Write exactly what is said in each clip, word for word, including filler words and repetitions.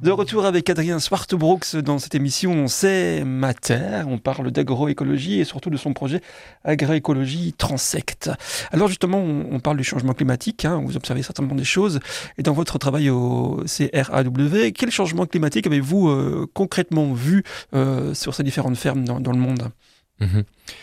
De retour avec Adrien Swartbrooks dans cette émission C'est ma terre. On parle d'agroécologie et surtout de son projet Agroécologie Transect. Alors justement, on, on parle du changement climatique, hein, vous observez certainement des choses. Et dans votre travail au C R A W, quel changement climatique avez-vous euh, concrètement vu euh, sur ces différentes fermes dans, dans le monde ? Mmh.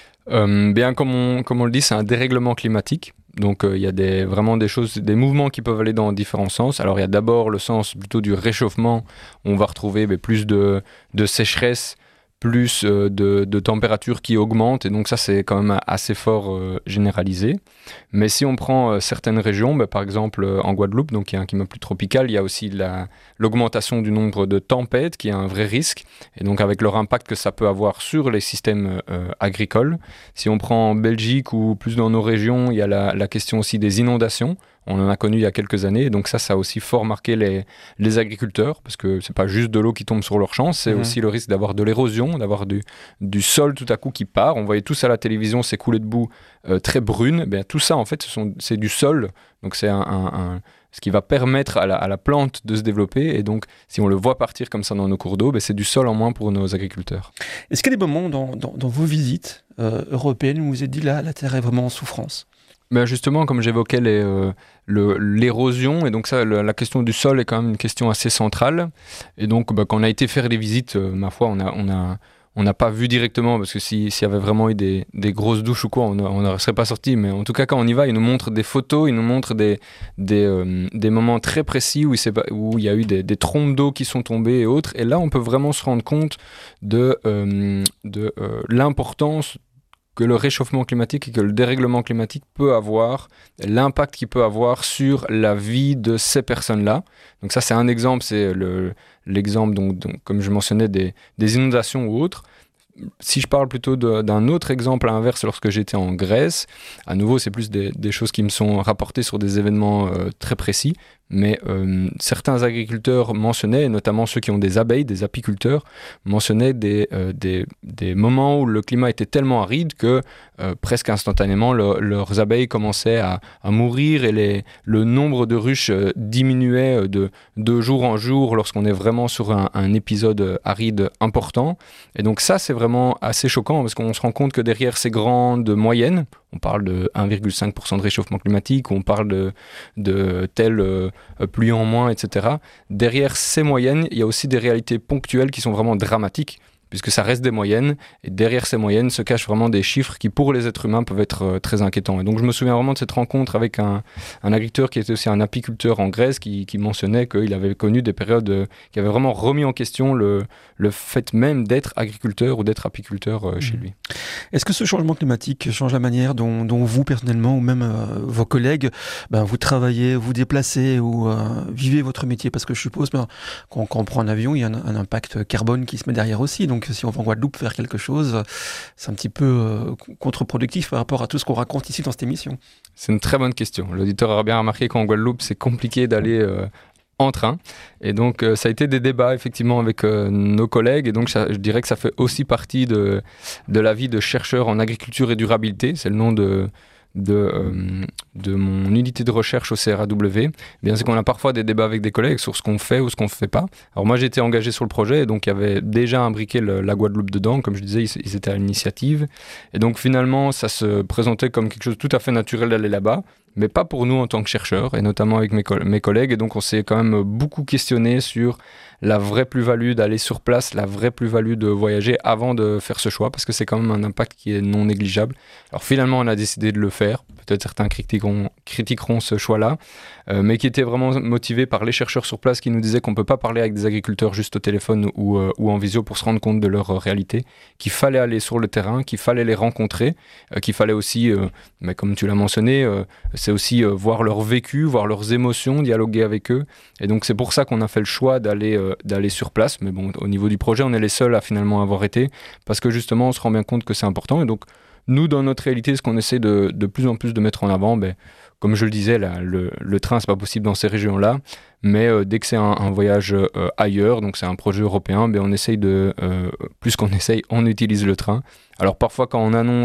Euh, bien, comme on, comme on le dit, c'est un dérèglement climatique. Donc, il euh, y a des, vraiment des choses, des mouvements qui peuvent aller dans différents sens. Alors, il y a d'abord le sens plutôt du réchauffement, où on va retrouver mais, plus de, de sécheresse, plus euh, de, de température qui augmente. Et donc, ça, c'est quand même assez fort euh, généralisé. Mais si on prend euh, certaines régions, bah, par exemple euh, en Guadeloupe, donc il y a un climat plus tropical, il y a aussi la, l'augmentation du nombre de tempêtes qui est un vrai risque. Et donc, avec leur impact que ça peut avoir sur les systèmes euh, agricoles. Si on prend en Belgique ou plus dans nos régions, il y a la, la question aussi des inondations. On en a connu il y a quelques années, donc ça, ça a aussi fort marqué les, les agriculteurs, parce que c'est pas juste de l'eau qui tombe sur leurs champs, c'est mmh. aussi le risque d'avoir de l'érosion, d'avoir du, du sol tout à coup qui part. On voyait tous à la télévision ces coulées de boue euh, très brunes. Bien, tout ça, en fait, ce sont, c'est du sol, donc c'est un, un, un, ce qui va permettre à la, à la plante de se développer, et donc si on le voit partir comme ça dans nos cours d'eau, bien, c'est du sol en moins pour nos agriculteurs. Est-ce qu'il y a des moments dans, dans, dans vos visites euh, européennes où vous vous êtes dit là, la terre est vraiment en souffrance ? Ben justement, comme j'évoquais les, euh, le, l'érosion, et donc ça, le, la question du sol est quand même une question assez centrale. Et donc, ben, quand on a été faire les visites, euh, ma foi, on a, on a, on n'a pas vu directement, parce que si, s'il y avait vraiment eu des, des grosses douches ou quoi, on ne serait pas sorti. Mais en tout cas, quand on y va, ils nous montrent des photos, ils nous montrent des, des, euh, des moments très précis où il, s'est, où il y a eu des, des trompes d'eau qui sont tombées et autres. Et là, on peut vraiment se rendre compte de, euh, de euh, l'importance que le réchauffement climatique et que le dérèglement climatique peut avoir, l'impact qu'il peut avoir sur la vie de ces personnes-là. Donc ça, c'est un exemple, c'est le, l'exemple, donc, donc, comme je mentionnais, des, des inondations ou autres. Si je parle plutôt de, d'un autre exemple à l'inverse, lorsque j'étais en Grèce, à nouveau, c'est plus des, des choses qui me sont rapportées sur des événements euh, très précis, mais euh, certains agriculteurs mentionnaient, notamment ceux qui ont des abeilles, des apiculteurs, mentionnaient des, euh, des, des moments où le climat était tellement aride que euh, presque instantanément, le, leurs abeilles commençaient à, à mourir et les, le nombre de ruches euh, diminuait de, de jour en jour lorsqu'on est vraiment sur un, un épisode aride important. Et donc ça, c'est vraiment assez choquant parce qu'on se rend compte que derrière ces grandes moyennes, on parle de un virgule cinq pour cent de réchauffement climatique, on parle de, de telle euh, pluie en moins, et cetera. Derrière ces moyennes, il y a aussi des réalités ponctuelles qui sont vraiment dramatiques, puisque ça reste des moyennes, et derrière ces moyennes se cachent vraiment des chiffres qui, pour les êtres humains, peuvent être euh, très inquiétants. Et donc, je me souviens vraiment de cette rencontre avec un, un agriculteur qui était aussi un apiculteur en Grèce, qui, qui mentionnait qu'il avait connu des périodes euh, qui avaient vraiment remis en question le, le fait même d'être agriculteur ou d'être apiculteur euh, chez lui. Est-ce que ce changement climatique change la manière dont, dont vous, personnellement, ou même euh, vos collègues, ben, vous travaillez, vous déplacez ou euh, vivez votre métier ? Parce que je suppose ben, quand, quand on prend un avion, il y a un, un impact carbone qui se met derrière aussi. Donc, si on va en Guadeloupe faire quelque chose, c'est un petit peu euh, contre-productif par rapport à tout ce qu'on raconte ici dans cette émission. C'est une très bonne question. L'auditeur aura bien remarqué qu'en Guadeloupe, c'est compliqué d'aller euh, en train. Et donc, euh, ça a été des débats, effectivement, avec euh, nos collègues. Et donc, ça, je dirais que ça fait aussi partie de, de la vie de chercheur en agriculture et durabilité. C'est le nom de... De, euh, de mon unité de recherche au C R A W, eh bien, c'est qu'on a parfois des débats avec des collègues sur ce qu'on fait ou ce qu'on ne fait pas. Alors moi, j'ai été engagé sur le projet, et donc il y avait déjà imbriqué le, la Guadeloupe dedans. Comme je disais, ils, ils étaient à l'initiative. Et donc finalement, ça se présentait comme quelque chose de tout à fait naturel d'aller là-bas, mais pas pour nous en tant que chercheurs, et notamment avec mes, co- mes collègues. Et donc on s'est quand même beaucoup questionné sur la vraie plus-value d'aller sur place, la vraie plus-value de voyager avant de faire ce choix, parce que c'est quand même un impact qui est non négligeable. Alors finalement, on a décidé de le faire. Peut-être certains critiqueront, critiqueront ce choix-là, euh, mais qui était vraiment motivé par les chercheurs sur place qui nous disaient qu'on ne peut pas parler avec des agriculteurs juste au téléphone ou, euh, ou en visio pour se rendre compte de leur euh, réalité, qu'il fallait aller sur le terrain, qu'il fallait les rencontrer, euh, qu'il fallait aussi, euh, mais comme tu l'as mentionné, euh, c'est aussi euh, voir leur vécu, voir leurs émotions, dialoguer avec eux. Et donc c'est pour ça qu'on a fait le choix d'aller, euh, d'aller sur place. Mais bon, au niveau du projet, on est les seuls à finalement avoir été, parce que justement, on se rend bien compte que c'est important. Et donc, nous, dans notre réalité, ce qu'on essaie de, de plus en plus de mettre en avant, ben, comme je le disais, là, le, le train, c'est pas possible dans ces régions-là, mais euh, dès que c'est un, un voyage euh, ailleurs, donc c'est un projet européen, ben, on essaye de, euh, plus qu'on essaye, on utilise le train. Alors parfois, quand on annonce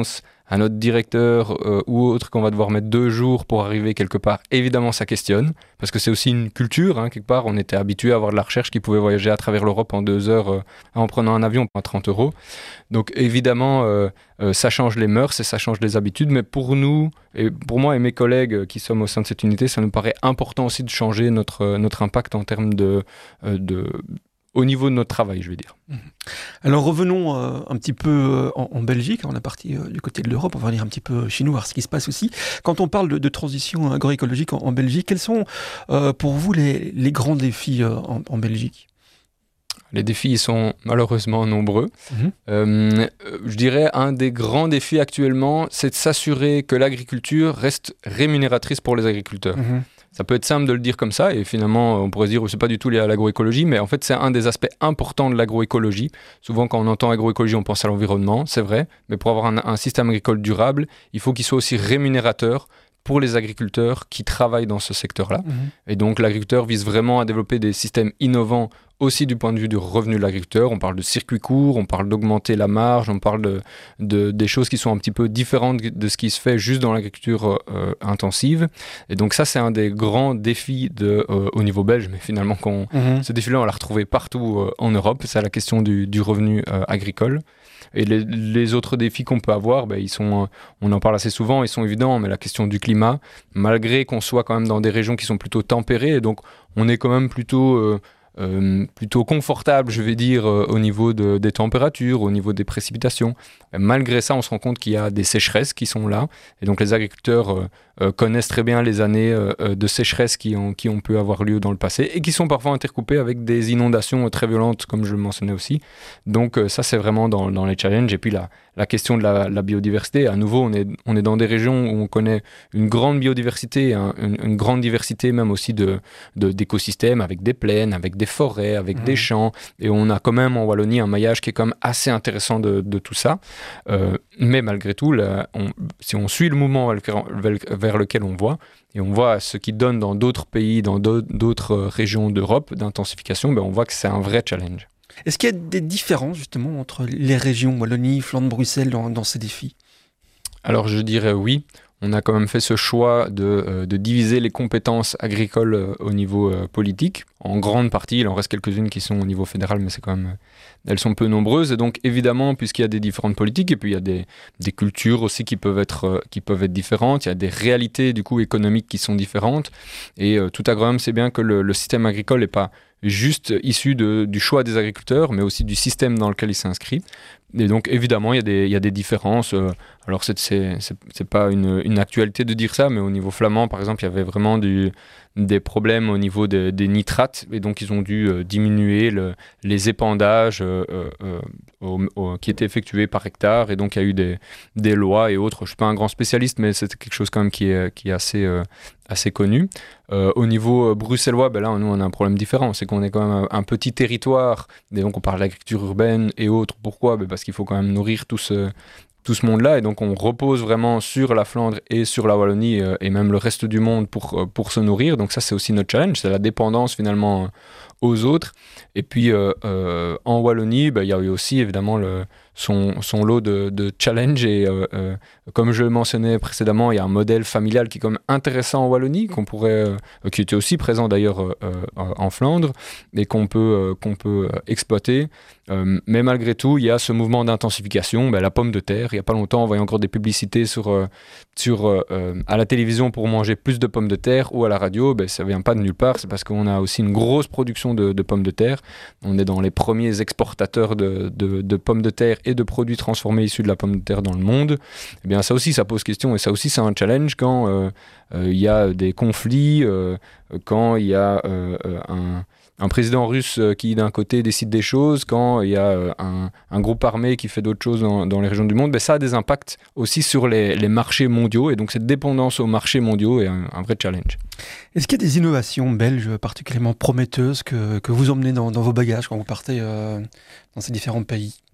à notre directeur euh, ou autre qu'on va devoir mettre deux jours pour arriver quelque part, évidemment ça questionne, parce que c'est aussi une culture, hein, quelque part, on était habitué à avoir de la recherche qui pouvait voyager à travers l'Europe en deux heures euh, en prenant un avion à trente euros. Donc évidemment, euh, euh, ça change les mœurs et ça change les habitudes, mais pour nous, et pour moi et mes collègues qui sommes au sein de cette unité, ça nous paraît important aussi de changer notre, notre impact en termes de... Euh, de au niveau de notre travail, je vais dire. Alors revenons euh, un petit peu euh, en, en Belgique, on est parti euh, du côté de l'Europe, on va venir un petit peu chez nous, voir ce qui se passe aussi. Quand on parle de, de transition agroécologique en, en Belgique, quels sont euh, pour vous les, les grands défis euh, en, en Belgique ? Les défis ils sont malheureusement nombreux. Mmh. Euh, je dirais un des grands défis actuellement, c'est de s'assurer que l'agriculture reste rémunératrice pour les agriculteurs. Mmh. Ça peut être simple de le dire comme ça, et finalement, on pourrait se dire que ce n'est pas du tout lié à l'agroécologie, mais en fait, c'est un des aspects importants de l'agroécologie. Souvent, quand on entend agroécologie, on pense à l'environnement, c'est vrai, mais pour avoir un, un système agricole durable, il faut qu'il soit aussi rémunérateur pour les agriculteurs qui travaillent dans ce secteur-là. Mmh. Et donc, l'agriculteur vise vraiment à développer des systèmes innovants aussi du point de vue du revenu de l'agriculteur. On parle de circuits courts, on parle d'augmenter la marge, on parle de, de, des choses qui sont un petit peu différentes de ce qui se fait juste dans l'agriculture euh, intensive. Et donc ça, c'est un des grands défis de, euh, au niveau belge, mais finalement, qu'on, mmh. ce défi-là, on l'a retrouvé partout euh, en Europe. C'est la question du, du revenu euh, agricole. Et les, les autres défis qu'on peut avoir, ben, ils sont, on en parle assez souvent, ils sont évidents, mais la question du climat, malgré qu'on soit quand même dans des régions qui sont plutôt tempérées, et donc on est quand même plutôt... Euh, Euh, plutôt confortable, je vais dire, euh, au niveau de, des températures, au niveau des précipitations. Et malgré ça, on se rend compte qu'il y a des sécheresses qui sont là. Et donc, les agriculteurs euh, euh, connaissent très bien les années euh, de sécheresse qui ont, qui ont pu avoir lieu dans le passé et qui sont parfois intercoupées avec des inondations très violentes, comme je le mentionnais aussi. Donc, euh, ça, c'est vraiment dans, dans les challenges. Et puis, la, la question de la, la biodiversité, à nouveau, on est, on est dans des régions où on connaît une grande biodiversité, hein, une, une grande diversité même aussi de, de, d'écosystèmes, avec des plaines, avec des forêts, avec mmh. des champs, et on a quand même en Wallonie un maillage qui est quand même assez intéressant de, de tout ça. Euh, mais malgré tout, là, on, si on suit le mouvement vers, vers lequel on voit, et on voit ce qui donne dans d'autres pays, dans d'autres régions d'Europe d'intensification, ben on voit que c'est un vrai challenge. Est-ce qu'il y a des différences justement entre les régions Wallonie, Flandre, Bruxelles dans, dans ces défis ? Alors je dirais oui. On a quand même fait ce choix de, euh, de diviser les compétences agricoles euh, au niveau euh, politique. En grande partie, il en reste quelques-unes qui sont au niveau fédéral, mais c'est quand même, euh, elles sont peu nombreuses. Et donc, évidemment, puisqu'il y a des différentes politiques, et puis il y a des, des cultures aussi qui peuvent, être, euh, qui peuvent être différentes, il y a des réalités du coup économiques qui sont différentes. Et euh, tout agronome sait bien que le, le système agricole n'est pas juste issu de, du choix des agriculteurs, mais aussi du système dans lequel il s'inscrit. Et donc, évidemment, il y a des, il y a des différences. Euh, alors, c'est, c'est, c'est, c'est pas une, une actualité de dire ça, mais au niveau flamand, par exemple, il y avait vraiment du, des problèmes au niveau de, des nitrates. Et donc, ils ont dû euh, diminuer le, les épandages euh, euh, au, au, qui étaient effectués par hectare. Et donc, il y a eu des, des lois et autres. Je ne suis pas un grand spécialiste, mais c'est quelque chose quand même qui est, qui est assez, euh, assez connu. Euh, au niveau bruxellois, ben là, nous, on a un problème différent. C'est qu'on est quand même un, un petit territoire. Et donc, on parle d'agriculture urbaine et autres. Pourquoi ? Ben parce qu'il faut quand même nourrir tout ce, tout ce monde-là. Et donc, on repose vraiment sur la Flandre et sur la Wallonie euh, et même le reste du monde pour, pour se nourrir. Donc, ça, c'est aussi notre challenge. C'est la dépendance, finalement, aux autres. Et puis, euh, euh, en Wallonie, ben, il y a eu aussi, évidemment, le, son, son lot de, de challenges. Et euh, euh, comme je le mentionnais précédemment, il y a un modèle familial qui est quand même intéressant en Wallonie, qu'on pourrait, euh, qui était aussi présent d'ailleurs euh, euh, en Flandre, et qu'on peut, euh, qu'on peut exploiter. Euh, mais malgré tout, il y a ce mouvement d'intensification. Ben, la pomme de terre, il n'y a pas longtemps, on voyait encore des publicités sur, euh, sur, euh, à la télévision pour manger plus de pommes de terre, ou à la radio. Ben, ça ne vient pas de nulle part, c'est parce qu'on a aussi une grosse production de, de pommes de terre. On est dans les premiers exportateurs de, de, de pommes de terre et de produits transformés issus de la pomme de terre dans le monde. Eh bien, ça aussi, ça pose question, et ça aussi, c'est un challenge quand euh, euh, il y a des conflits, euh, quand il y a euh, un... un président russe qui, d'un côté, décide des choses, quand il y a un, un groupe armé qui fait d'autres choses dans, dans les régions du monde, ben ça a des impacts aussi sur les, les marchés mondiaux. Et donc, cette dépendance aux marchés mondiaux est un, un vrai challenge. Est-ce qu'il y a des innovations belges particulièrement prometteuses que, que vous emmenez dans, dans vos bagages quand vous partez euh, dans ces différents pays ?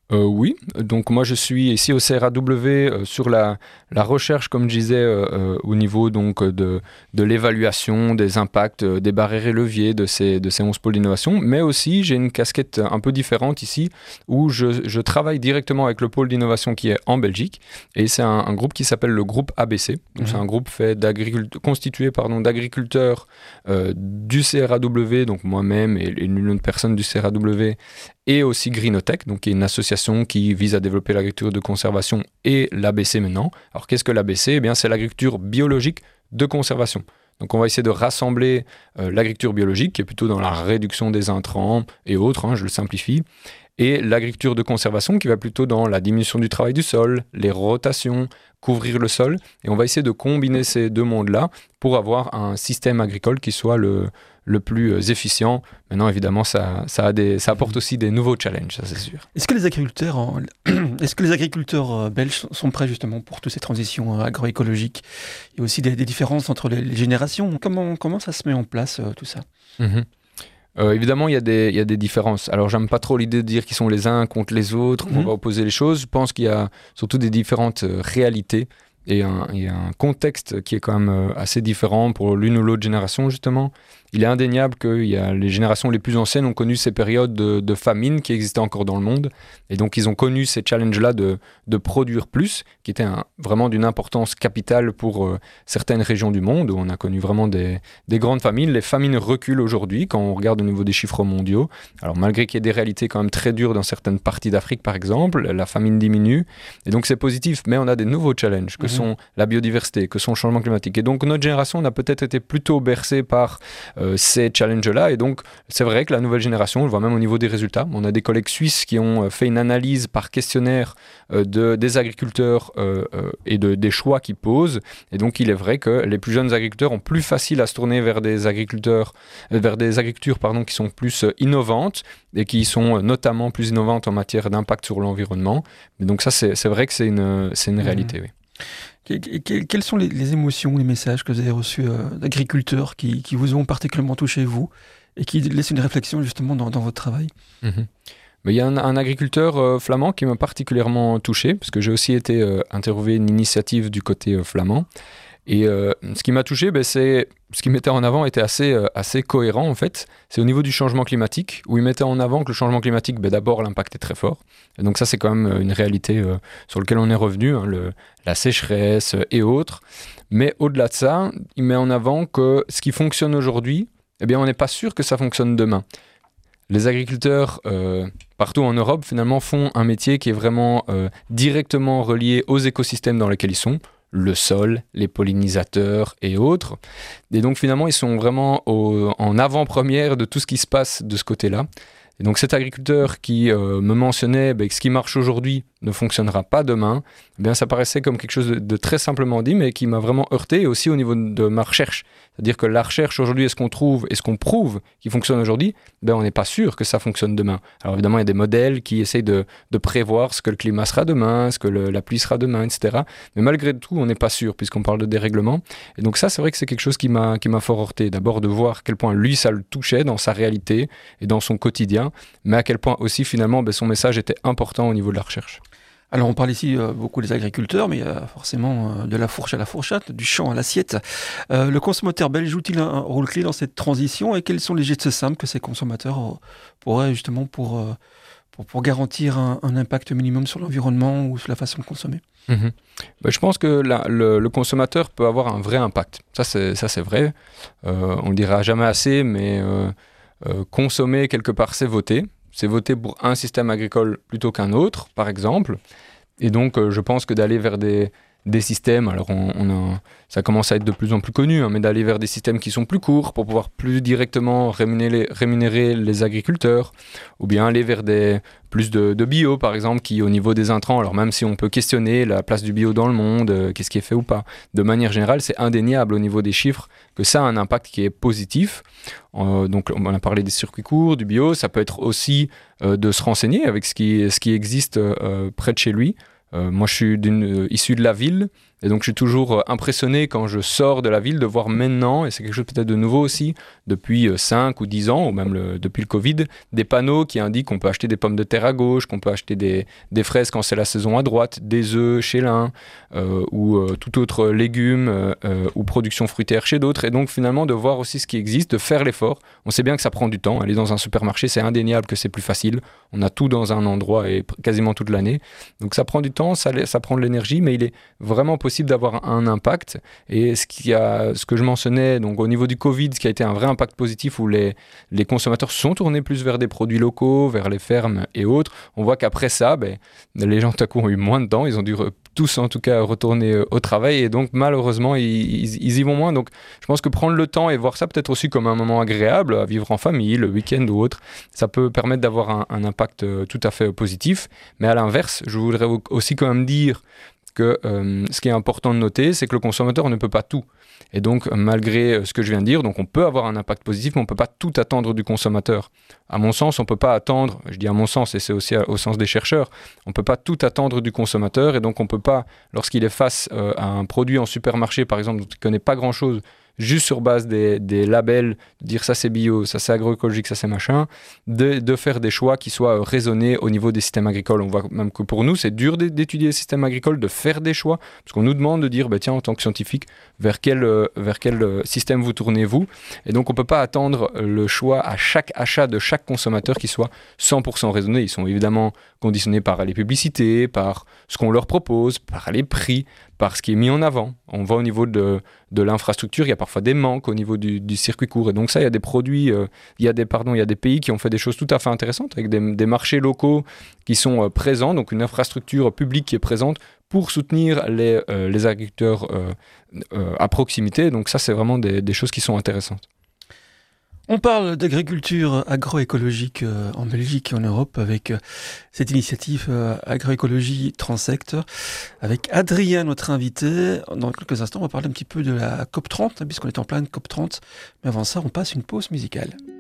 Euh, oui, donc moi je suis ici au C R A W euh, sur la, la recherche, comme je disais, euh, euh, au niveau donc, de, de l'évaluation des impacts euh, des barrières et leviers de ces, de ces onze pôles d'innovation, mais aussi j'ai une casquette un peu différente ici où je, je travaille directement avec le pôle d'innovation qui est en Belgique, et c'est un, un groupe qui s'appelle le groupe A B C. Donc mmh. C'est un groupe fait constitué pardon, d'agriculteurs euh, du C R A W, donc moi-même et, et une million de personnes du C R A W, et aussi Greenotech, donc qui est une association qui vise à développer l'agriculture de conservation, et l'A B C maintenant. Alors qu'est-ce que l'A B C ? Eh bien, c'est l'agriculture biologique de conservation. Donc on va essayer de rassembler euh, l'agriculture biologique, qui est plutôt dans la réduction des intrants et autres, hein, je le simplifie, et l'agriculture de conservation qui va plutôt dans la diminution du travail du sol, les rotations, couvrir le sol, et on va essayer de combiner ces deux mondes-là pour avoir un système agricole qui soit le, le plus efficient. Maintenant, évidemment, ça, ça, a des, ça apporte aussi des nouveaux challenges, ça c'est sûr. Est-ce que les agriculteurs, en... Est-ce que les agriculteurs belges sont prêts justement pour toutes ces transitions agroécologiques ? Il y a aussi des, des différences entre les, les générations. Comment, comment ça se met en place, euh, tout ça ? mm-hmm. Euh, évidemment, il y, a des, il y a des différences. Alors, j'aime pas trop l'idée de dire qu'ils sont les uns contre les autres, qu'on mmh. va opposer les choses. Je pense qu'il y a surtout des différentes euh, réalités et un, et un contexte qui est quand même euh, assez différent pour l'une ou l'autre génération, justement. Il est indéniable que y a les générations les plus anciennes ont connu ces périodes de, de famine qui existaient encore dans le monde. Et donc, ils ont connu ces challenges-là de, de produire plus, qui était un, vraiment d'une importance capitale pour euh, certaines régions du monde, où on a connu vraiment des, des grandes famines. Les famines reculent aujourd'hui quand on regarde au niveau des chiffres mondiaux. Alors, malgré qu'il y ait des réalités quand même très dures dans certaines parties d'Afrique, par exemple, la famine diminue. Et donc, c'est positif. Mais on a des nouveaux challenges, que mmh. sont la biodiversité, que sont le changement climatique. Et donc, notre génération, on a peut-être été plutôt bercée par Euh, ces challenges-là, et donc c'est vrai que la nouvelle génération, on le voit même au niveau des résultats, on a des collègues suisses qui ont fait une analyse par questionnaire euh, de, des agriculteurs euh, euh, et de, des choix qu'ils posent, et donc il est vrai que les plus jeunes agriculteurs ont plus facile à se tourner vers des agriculteurs, euh, vers des agricultures pardon, qui sont plus euh, innovantes, et qui sont euh, notamment plus innovantes en matière d'impact sur l'environnement, et donc ça c'est, c'est vrai que c'est une, c'est une réalité, mmh. oui. Quelles sont les, les émotions, les messages que vous avez reçus euh, d'agriculteurs qui, qui vous ont particulièrement touché, vous, et qui laissent une réflexion justement dans, dans votre travail ? mmh. Il y a un, un agriculteur euh, flamand qui m'a particulièrement touché, parce que j'ai aussi été euh, interviewé une initiative du côté euh, flamand. Et euh, ce qui m'a touché, ben, c'est ce qu'il mettait en avant était assez, euh, assez cohérent en fait. C'est au niveau du changement climatique, où il mettait en avant que le changement climatique, ben, d'abord l'impact est très fort. Et donc ça c'est quand même une réalité euh, sur laquelle on est revenu, hein, le, la sécheresse et autres. Mais au-delà de ça, il met en avant que ce qui fonctionne aujourd'hui, eh bien on n'est pas sûr que ça fonctionne demain. Les agriculteurs euh, partout en Europe finalement font un métier qui est vraiment euh, directement relié aux écosystèmes dans lesquels ils sont. Le sol, les pollinisateurs et autres. Et donc finalement, ils sont vraiment au, en avant-première de tout ce qui se passe de ce côté-là. Et donc cet agriculteur qui euh, me mentionnait bah, que ce qui marche aujourd'hui ne fonctionnera pas demain, eh bien, ça paraissait comme quelque chose de, de très simplement dit, mais qui m'a vraiment heurté, et aussi au niveau de ma recherche. C'est-à-dire que la recherche aujourd'hui, est-ce qu'on trouve, est-ce qu'on prouve qui fonctionne aujourd'hui, ben, on n'est pas sûr que ça fonctionne demain. Alors évidemment, il y a des modèles qui essayent de, de prévoir ce que le climat sera demain, ce que le, la pluie sera demain, et cetera. Mais malgré tout, on n'est pas sûr, puisqu'on parle de dérèglement. Et donc ça, c'est vrai que c'est quelque chose qui m'a, qui m'a fort heurté. D'abord, de voir à quel point lui, ça le touchait dans sa réalité et dans son quotidien, mais à quel point aussi, finalement, ben, son message était important au niveau de la recherche. Alors on parle ici euh, beaucoup des agriculteurs, mais euh, forcément euh, de la fourche à la fourchette, du champ à l'assiette. Euh, le consommateur belge joue-t-il un, un rôle clé dans cette transition, et quels sont les gestes simples que ces consommateurs euh, pourraient justement pour, euh, pour, pour garantir un, un impact minimum sur l'environnement ou sur la façon de consommer ? Mmh. Ben, je pense que la, le, le consommateur peut avoir un vrai impact. Ça c'est, ça, c'est vrai. Euh, on ne le dira jamais assez, mais euh, euh, consommer quelque part, c'est voter. C'est voter pour un système agricole plutôt qu'un autre, par exemple. Et donc, euh, je pense que d'aller vers des, des systèmes, alors on, on a, ça commence à être de plus en plus connu, hein, mais d'aller vers des systèmes qui sont plus courts pour pouvoir plus directement rémunérer, rémunérer les agriculteurs, ou bien aller vers des, plus de, de bio, par exemple, qui au niveau des intrants, alors même si on peut questionner la place du bio dans le monde, euh, qu'est-ce qui est fait ou pas, de manière générale, c'est indéniable au niveau des chiffres que ça a un impact qui est positif. Euh, donc on a parlé des circuits courts, du bio, ça peut être aussi euh, de se renseigner avec ce qui, ce qui existe euh, près de chez lui. Euh, moi, je suis d'une, euh, issu de la ville, Et donc je suis toujours impressionné quand je sors de la ville de voir maintenant, et c'est quelque chose peut-être de nouveau aussi, depuis cinq ou dix ans, ou même le, depuis le Covid, des panneaux qui indiquent qu'on peut acheter des pommes de terre à gauche, qu'on peut acheter des, des fraises quand c'est la saison à droite, des œufs chez l'un, euh, ou euh, tout autre légume, euh, euh, ou production fruitière chez d'autres. Et donc finalement de voir aussi ce qui existe, de faire l'effort. On sait bien que ça prend du temps. Aller dans un supermarché, c'est indéniable que c'est plus facile. On a tout dans un endroit et quasiment toute l'année. Donc ça prend du temps, ça, ça prend de l'énergie, mais il est vraiment possible d'avoir un impact. Et ce, qui a, ce que je mentionnais, donc au niveau du Covid, ce qui a été un vrai impact positif où les, les consommateurs sont tournés plus vers des produits locaux, vers les fermes et autres, on voit qu'après ça, ben, les gens tout à coup ont eu moins de temps, ils ont dû re- tous en tout cas retourner au travail et donc malheureusement ils, ils, ils y vont moins. Donc je pense que prendre le temps et voir ça peut-être aussi comme un moment agréable à vivre en famille, le week-end ou autre, ça peut permettre d'avoir un, un impact tout à fait positif. Mais à l'inverse, je voudrais aussi quand même dire que euh, ce qui est important de noter, c'est que le consommateur ne peut pas tout. Et donc, malgré ce que je viens de dire, donc on peut avoir un impact positif, mais on ne peut pas tout attendre du consommateur. À mon sens, on ne peut pas attendre, je dis à mon sens, et c'est aussi au sens des chercheurs, on ne peut pas tout attendre du consommateur, et donc on ne peut pas, lorsqu'il est face euh, à un produit en supermarché, par exemple, dont il ne connaît pas grand-chose, juste sur base des, des labels, de dire ça c'est bio, ça c'est agroécologique, ça c'est machin, de, de faire des choix qui soient raisonnés au niveau des systèmes agricoles. On voit même que pour nous, c'est dur d'étudier les systèmes agricoles, de faire des choix, parce qu'on nous demande de dire, bah, tiens, en tant que scientifique, vers quel, euh, vers quel euh, système vous tournez-vous. Et donc on ne peut pas attendre le choix à chaque achat de chaque consommateur qui soit cent pour cent raisonné. Ils sont évidemment conditionnés par les publicités, par ce qu'on leur propose, par les prix, par ce qui est mis en avant. On voit au niveau de, de l'infrastructure, il y a parfois des manques au niveau du, du circuit court. Et donc ça, il y a des produits, euh, il, y a des, pardon, il y a des pays qui ont fait des choses tout à fait intéressantes, avec des, des marchés locaux qui sont euh, présents, donc une infrastructure publique qui est présente pour soutenir les, euh, les agriculteurs euh, euh, à proximité. Donc ça, c'est vraiment des, des choses qui sont intéressantes. On parle d'agriculture agroécologique en Belgique et en Europe avec cette initiative agroécologie Transect avec Adrien, notre invité. Dans quelques instants, on va parler un petit peu de la COP trente, puisqu'on est en pleine COP trente. Mais avant ça, on passe une pause musicale.